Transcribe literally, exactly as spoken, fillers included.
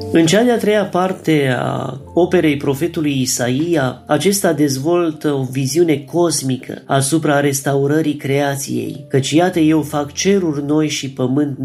În cea de-a treia parte a operei profetului Isaia, acesta dezvoltă o viziune cosmică asupra restaurării creației, căci iată eu fac ceruri noi și pământ